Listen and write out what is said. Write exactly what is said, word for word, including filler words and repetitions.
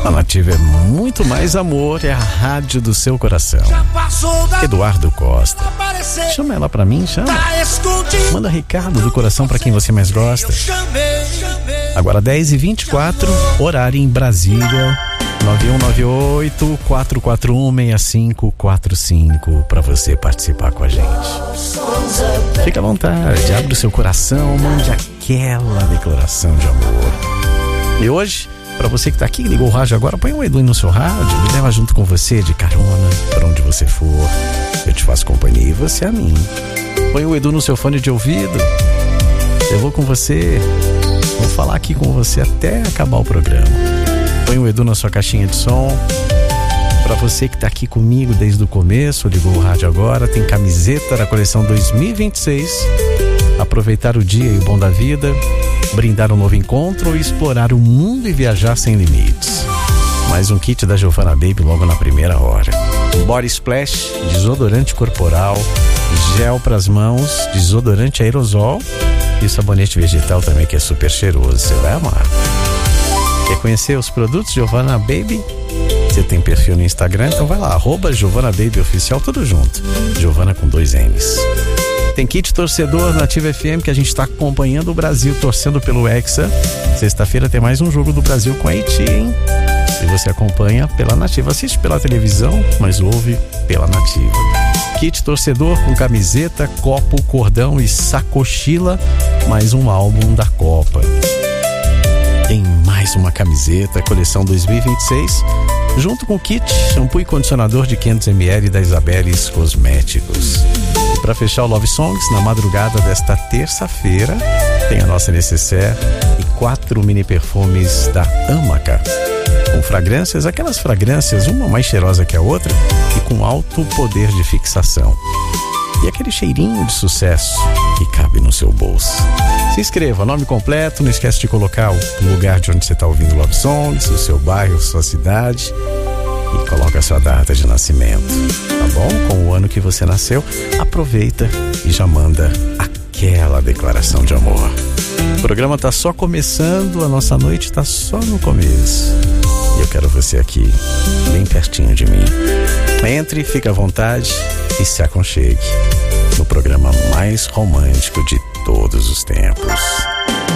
A Nativa é muito mais amor, é a rádio do seu coração. Eduardo Costa. Chama ela pra mim, chama. Manda recado do coração pra quem você mais gosta. Agora dez e vinte e quatro, horário em Brasília. nove um nove oito, quatro quatro um, seis cinco quatro cinco para você participar com a gente. Fica à vontade, abre o seu coração, mande aquela declaração de amor. E hoje, para você que tá aqui, ligou o rádio agora, põe um Edu no seu rádio, me leva junto com você de carona, para onde você for. Eu te faço companhia e você a mim. Põe o Edu no seu fone de ouvido. Eu vou com você, vou falar aqui com você até acabar o programa. Põe o Edu na sua caixinha de som. Para você que tá aqui comigo desde o começo, ligou o rádio agora, tem camiseta da coleção dois mil e vinte e seis. Aproveitar o dia e o bom da vida, brindar um novo encontro, explorar o mundo e viajar sem limites. Mais um kit da Giovanna Baby logo na primeira hora. Body Splash, desodorante corporal, gel para as mãos, desodorante aerosol e sabonete vegetal também, que é super cheiroso, você vai amar. Quer conhecer os produtos Giovanna Baby? Você tem perfil no Instagram, então vai lá, arroba Giovanna Baby Oficial, tudo junto. Giovanna com dois N's. Tem kit torcedor Nativa F M, que a gente está acompanhando o Brasil, torcendo pelo Hexa. Sexta-feira tem mais um jogo do Brasil com Haiti, hein? E você acompanha pela Nativa, assiste pela televisão, mas ouve pela Nativa. Kit torcedor com camiseta, copo, cordão e sacochila, mais um álbum da Copa. Tem mais uma camiseta, coleção dois mil e vinte e seis, junto com o kit, shampoo e condicionador de quinhentos mililitros da Isabeles Cosméticos. E para fechar o Love Songs, na madrugada desta terça-feira, tem a nossa necessaire e quatro mini perfumes da Amaca, com fragrâncias, aquelas fragrâncias, uma mais cheirosa que a outra e com alto poder de fixação. E aquele cheirinho de sucesso que cabe no seu bolso. Se inscreva, nome completo, não esquece de colocar o lugar de onde você está ouvindo Love Songs, o seu bairro, sua cidade, e coloca a sua data de nascimento, tá bom? Com o ano que você nasceu, aproveita e já manda aquela declaração de amor. O programa tá só começando, a nossa noite tá só no começo. E eu quero você aqui, bem pertinho de mim. Entre, fique à vontade e se aconchegue no programa mais romântico de todos os tempos.